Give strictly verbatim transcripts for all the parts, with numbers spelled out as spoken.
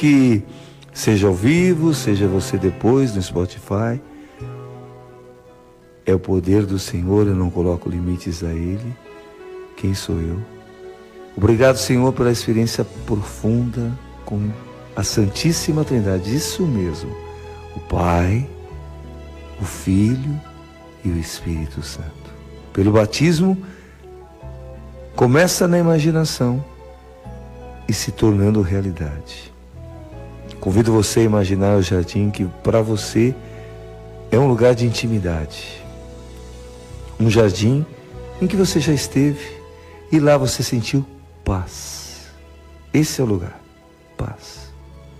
que seja ao vivo, seja você depois no Spotify, é o poder do Senhor, eu não coloco limites a Ele. Quem sou eu? Obrigado, Senhor, pela experiência profunda com a Santíssima Trindade, isso mesmo, o Pai, o Filho e o Espírito Santo. Pelo batismo, começa na imaginação e se tornando realidade. Convido você a imaginar o jardim que para você é um lugar de intimidade. Um jardim em que você já esteve e lá você sentiu paz. Esse é o lugar, paz.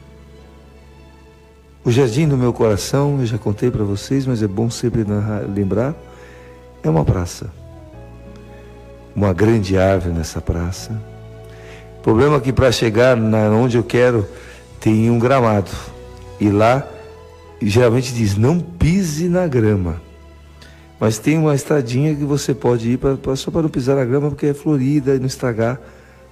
O jardim do meu coração, eu já contei para vocês, mas é bom sempre lembrar, é uma praça. Uma grande árvore nessa praça. O problema é que para chegar na, onde eu quero, tem um gramado. E lá, geralmente diz, não pise na grama. Mas tem uma estradinha que você pode ir pra, pra, só para não pisar na grama, porque é florida e não estragar.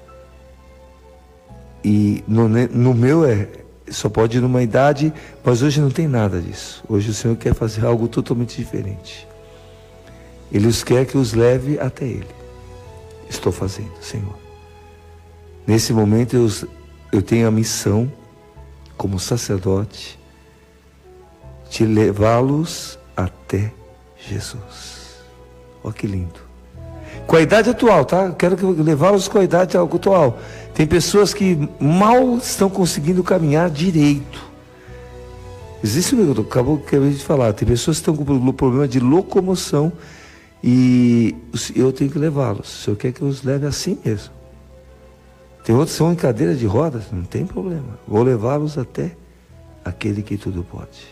E no, no meu é, só pode ir numa idade, mas hoje não tem nada disso. Hoje o Senhor quer fazer algo totalmente diferente. Ele os quer que os leve até Ele. Estou fazendo, Senhor. Nesse momento eu, eu tenho a missão, como sacerdote, de levá-los até Jesus. Olha que lindo. Com a idade atual, tá? Eu quero levá-los com a idade atual. Tem pessoas que mal estão conseguindo caminhar direito. Existe o que eu acabei de falar. Tem pessoas que estão com problema de locomoção e eu tenho que levá-los. O Senhor quer que eu os leve assim mesmo. Tem outros que são em cadeira de rodas, não tem problema. Vou levá-los até aquele que tudo pode.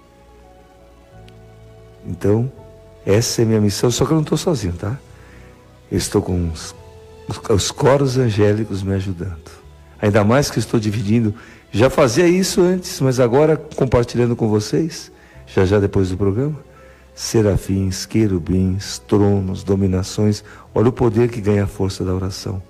Então, essa é a minha missão, só que eu não estou sozinho, tá? Eu estou com os, os coros angélicos me ajudando. Ainda mais que eu estou dividindo. Já fazia isso antes, mas agora compartilhando com vocês, já já depois do programa, serafins, querubins, tronos, dominações. Olha o poder que ganha a força da oração.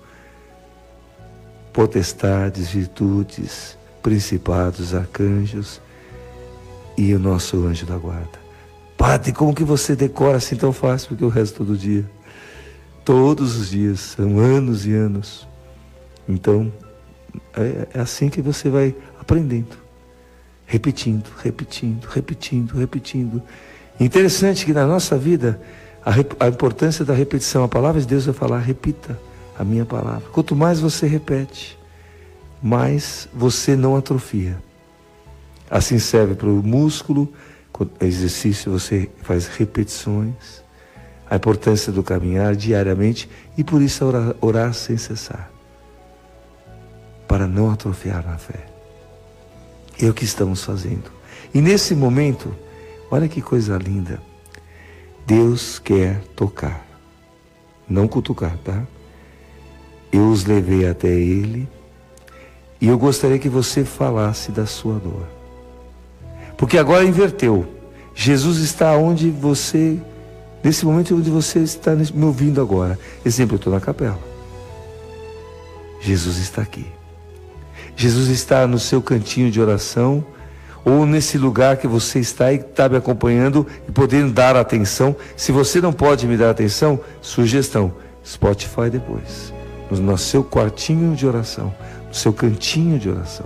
Potestades, virtudes, principados, arcanjos e o nosso anjo da guarda. Padre, como que você decora assim tão fácil? Porque o resto todo dia, todos os dias, são anos e anos. Então, é, é assim que você vai aprendendo, repetindo, repetindo, repetindo, repetindo. Interessante que na nossa vida, a, a importância da repetição, a palavra de Deus vai falar, repita a minha palavra. Quanto mais você repete, mais você não atrofia. Assim serve para o músculo, exercício você faz repetições, a importância do caminhar diariamente e por isso orar, orar sem cessar, para não atrofiar na fé. É o que estamos fazendo. E nesse momento, olha que coisa linda, Deus quer tocar, não cutucar, tá? Eu os levei até Ele e eu gostaria que você falasse da sua dor. Porque agora inverteu. Jesus está onde você, nesse momento onde você está me ouvindo agora. Exemplo, eu estou na capela. Jesus está aqui. Jesus está no seu cantinho de oração, ou nesse lugar que você está e está me acompanhando e podendo dar atenção. Se você não pode me dar atenção, sugestão, Spotify depois. No seu quartinho de oração, no seu cantinho de oração.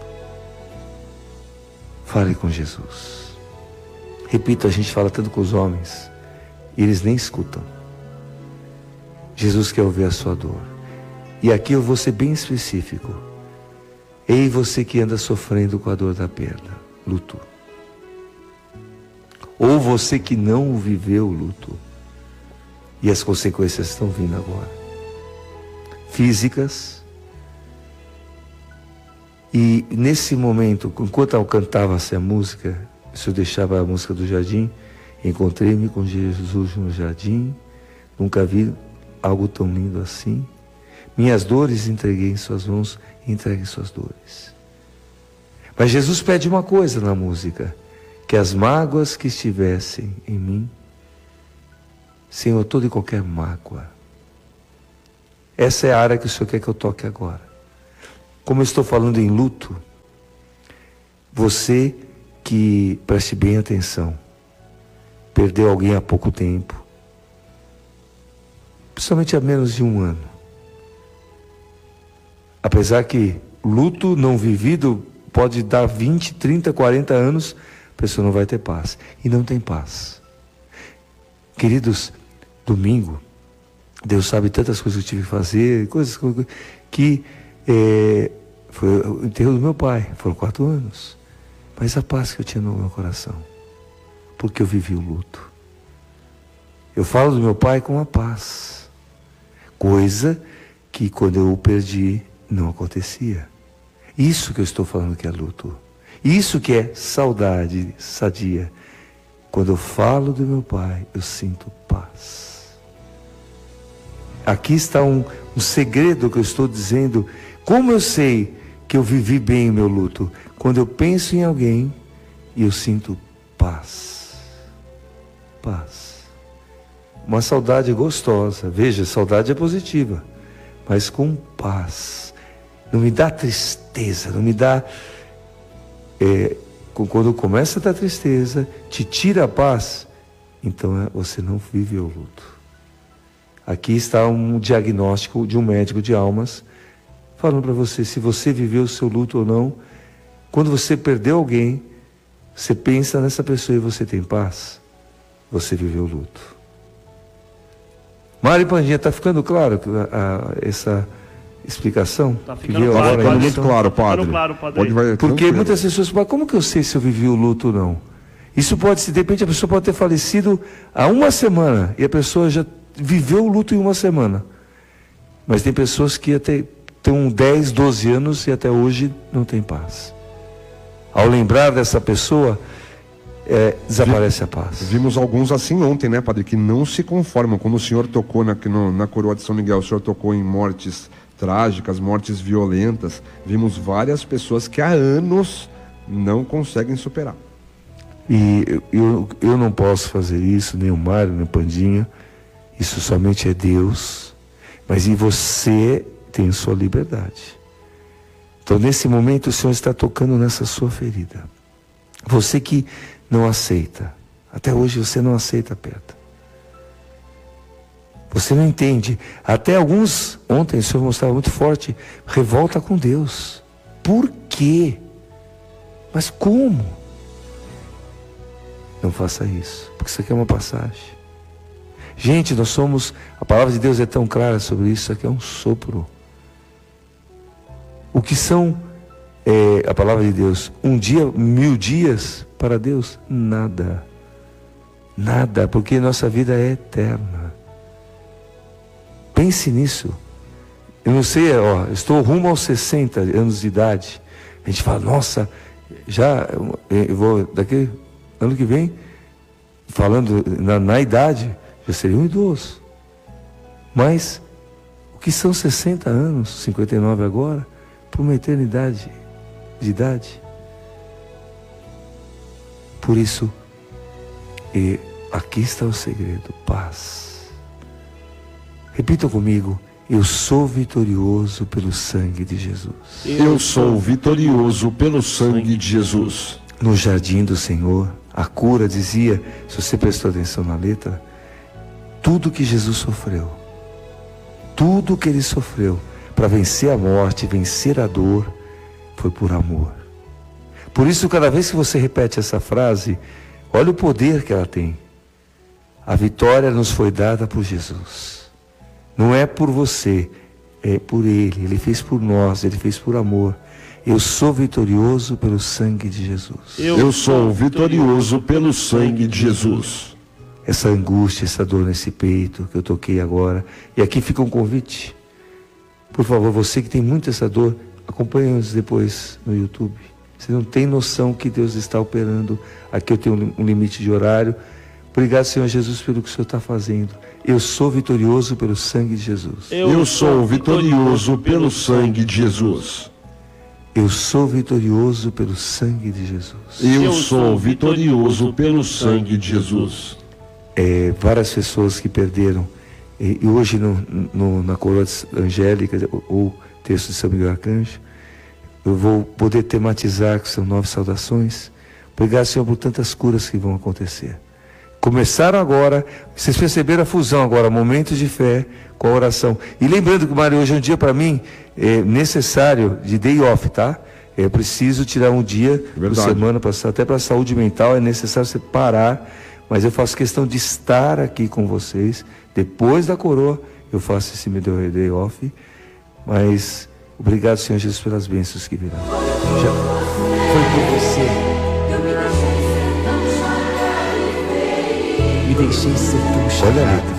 Fale com Jesus. Repito, a gente fala tanto com os homens, e eles nem escutam. Jesus quer ouvir a sua dor. E aqui eu vou ser bem específico. Ei, você que anda sofrendo com a dor da perda, luto. Ou você que não viveu o luto, e as consequências estão vindo agora. Físicas. E nesse momento, enquanto eu cantava-se a música, se eu deixava a música do jardim, encontrei-me com Jesus no jardim, nunca vi algo tão lindo assim. Minhas dores entreguei em suas mãos, entregue suas dores. Mas Jesus pede uma coisa na música, que as mágoas que estivessem em mim, Senhor, toda e qualquer mágoa. Essa é a área que o Senhor quer que eu toque agora. Como eu estou falando em luto, Você que, preste bem atenção, perdeu alguém há pouco tempo, principalmente há menos de um ano. Apesar que luto não vivido pode dar vinte, trinta, quarenta anos, a pessoa não vai ter paz. E não tem paz. Queridos, domingo, Deus sabe tantas coisas que eu tive que fazer, coisas que é, foi o enterro do meu pai, foram quatro anos. Mas a paz que eu tinha no meu coração, porque eu vivi o luto. Eu falo do meu pai com a paz, coisa que quando eu o perdi, não acontecia. Isso que eu estou falando que é luto. Isso que é saudade sadia. Quando eu falo do meu pai, eu sinto paz. Aqui está um, um segredo que eu estou dizendo. Como eu sei que eu vivi bem o meu luto? Quando eu penso em alguém e eu sinto paz. Paz. Uma saudade gostosa. Veja, saudade é positiva, mas com paz. Não me dá tristeza, não me dá... É, quando começa a dar tristeza, te tira a paz, então é, você não vive o luto. Aqui está um diagnóstico de um médico de almas, falando para você se você viveu o seu luto ou não. Quando você perdeu alguém, você pensa nessa pessoa e você tem paz, você viveu o luto. Mari Pandinha, está ficando claro a, a, essa... explicação? Tá ficando claro, agora, padre, muito claro, padre. Tá claro, padre. Pode, vai, Porque muitas pessoas falam, como que eu sei se eu vivi o luto ou não? Isso pode ser, de repente a pessoa pode ter falecido há uma semana e a pessoa já viveu o luto em uma semana. Mas tem pessoas que até têm dez, doze anos e até hoje não tem paz. Ao lembrar dessa pessoa, é, desaparece a paz. Vimos alguns assim ontem, né, padre, que não se conformam. Quando o senhor tocou na, no, na coroa de São Miguel, o senhor tocou em mortes trágicas, mortes violentas, vimos várias pessoas que há anos não conseguem superar. E eu, eu, eu não posso fazer isso, nem o Mário, nem o Pandinha, isso somente é Deus, mas e você tem sua liberdade. Então nesse momento o Senhor está tocando nessa sua ferida. Você que não aceita, até hoje você não aceita a perda. Você não entende. Até alguns, ontem o Senhor mostrava muito forte, revolta com Deus. Por quê? Mas como? Não faça isso, porque isso aqui é uma passagem. Gente, nós somos, a palavra de Deus é tão clara sobre isso, isso aqui é um sopro. O que são, é, a palavra de Deus, um dia, mil dias, para Deus, nada. Nada, porque nossa vida é eterna. Pense nisso. Eu não sei, ó, estou rumo aos sessenta anos de idade. A gente fala, nossa, já, eu vou, daqui, ano que vem, falando na, na idade, já seria um idoso. Mas, o que são sessenta anos, cinquenta e nove agora, para uma eternidade de idade? Por isso, e aqui está o segredo, paz. Repita comigo, eu sou vitorioso pelo sangue de Jesus. Eu sou vitorioso pelo sangue de Jesus. No jardim do Senhor, a cura dizia, se você prestou atenção na letra, tudo que Jesus sofreu, tudo que Ele sofreu para vencer a morte, vencer a dor, foi por amor. Por isso, cada vez que você repete essa frase, olha o poder que ela tem. A vitória nos foi dada por Jesus. Não é por você, é por Ele. Ele fez por nós, Ele fez por amor. Eu sou vitorioso pelo sangue de Jesus. Eu, Eu sou vitorioso pelo sangue de Jesus. Essa angústia, essa dor nesse peito que eu toquei agora. E aqui fica um convite. Por favor, você que tem muito essa dor, acompanhe-nos depois no YouTube. Você não tem noção que Deus está operando. Aqui eu tenho um limite de horário. Obrigado, Senhor Jesus, pelo que o Senhor está fazendo. Eu sou vitorioso pelo sangue de Jesus. Eu sou vitorioso pelo sangue de Jesus. Eu sou vitorioso pelo sangue de Jesus. Eu sou vitorioso pelo sangue de Jesus. É, várias pessoas que perderam, e, e hoje no, no, na coroa angélica, ou texto de São Miguel Arcanjo, eu vou poder tematizar, que são nove saudações. Obrigado, Senhor, por tantas curas que vão acontecer. Começaram agora, vocês perceberam a fusão agora, momentos de fé com a oração. E lembrando que, Mário, hoje é um dia para mim é necessário de day off, tá? Eu preciso tirar um dia por semana, pra, até para a saúde mental, é necessário você parar, mas eu faço questão de estar aqui com vocês. Depois da coroa, eu faço esse meu day off, mas obrigado, Senhor Jesus, pelas bênçãos que virão. Já foi por você. Me deixei ser tão chato. Olha a letra,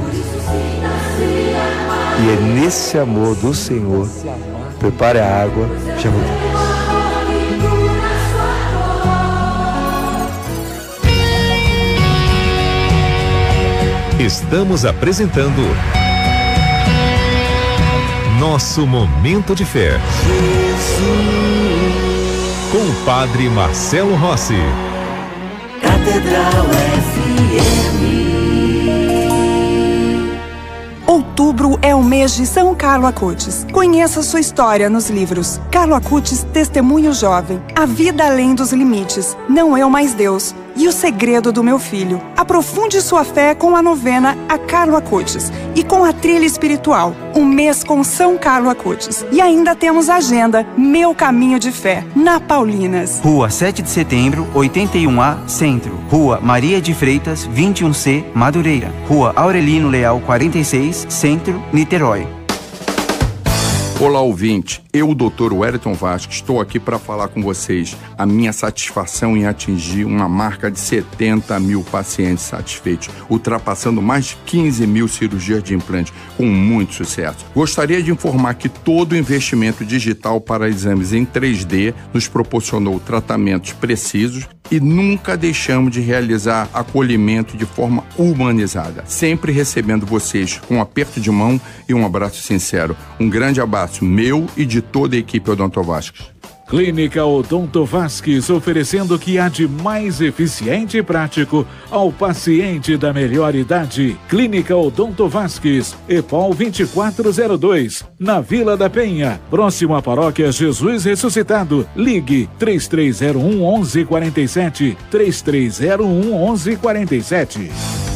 e é nesse amor do Senhor, prepare a água, já voltamos. Estamos apresentando Nosso Momento de Fé, com o Padre Marcelo Rossi. Catedral F M. Outubro é o mês de São Carlo Acutis. Conheça sua história nos livros Carlo Acutis, Testemunho Jovem, A Vida Além dos Limites, Não Eu Mais Deus e O Segredo do Meu Filho. Aprofunde sua fé com a novena A Carlo Acutis e com a trilha espiritual, Um Mês com São Carlo Acutis. E ainda temos a agenda Meu Caminho de Fé, na Paulinas. Rua sete de setembro, oitenta e um A, Centro. Rua Maria de Freitas, vinte e um C, Madureira. Rua Aurelino Leal, quarenta e seis, Centro, Niterói. Olá, ouvinte. Eu, doutor Wellington Vasques, estou aqui para falar com vocês a minha satisfação em atingir uma marca de setenta mil pacientes satisfeitos, ultrapassando mais de quinze mil cirurgias de implante, com muito sucesso. Gostaria de informar que todo o investimento digital para exames em três D nos proporcionou tratamentos precisos e nunca deixamos de realizar acolhimento de forma humanizada, sempre recebendo vocês com um aperto de mão e um abraço sincero. Um grande abraço meu e de toda a equipe Odonto Vasques. Clínica Odonto Vasques, oferecendo o que há de mais eficiente e prático ao paciente da melhor idade. Clínica Odonto Vasques, EPOL vinte e quatro zero dois, na Vila da Penha, próximo à Paróquia Jesus Ressuscitado. Ligue três três zero um, onze quarenta e sete, três três zero um, onze quarenta e sete.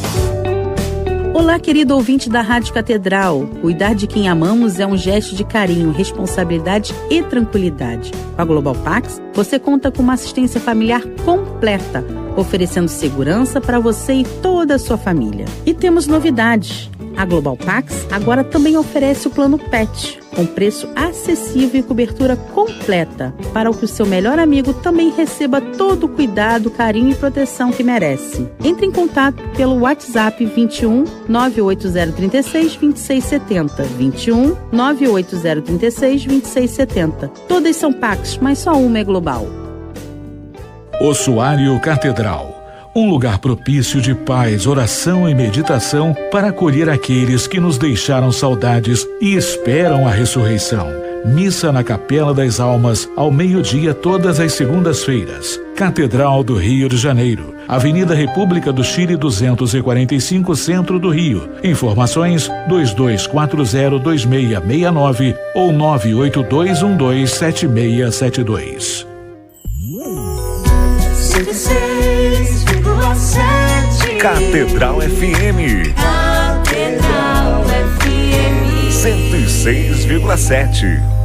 Olá, querido ouvinte da Rádio Catedral. Cuidar de quem amamos é um gesto de carinho, responsabilidade e tranquilidade. Com a Global Pax, você conta com uma assistência familiar completa, oferecendo segurança para você e toda a sua família. E temos novidades. A Global Pax agora também oferece o plano Pet, com preço acessível e cobertura completa, para que o seu melhor amigo também receba todo o cuidado, carinho e proteção que merece. Entre em contato pelo WhatsApp vinte e um, nove oito zero três seis, vinte e seis setenta, vinte e um, nove oito zero três seis, vinte e seis setenta. Todas são Pax, mas só uma é global. Ossuário Catedral. Um lugar propício de paz, oração e meditação para acolher aqueles que nos deixaram saudades e esperam a ressurreição. Missa na Capela das Almas, ao meio-dia, todas as segundas-feiras. Catedral do Rio de Janeiro, Avenida República do Chile duzentos e quarenta e cinco, Centro do Rio. Informações dois dois quatro zero, dois seis seis nove ou nove oito dois um dois, sete seis sete dois. Catedral F M. Catedral F M. cento e seis vírgula sete.